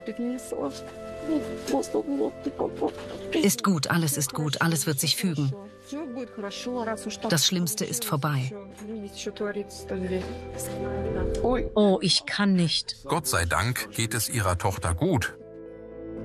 Ist gut, alles wird sich fügen. Das Schlimmste ist vorbei. Oh, ich kann nicht. Gott sei Dank geht es ihrer Tochter gut.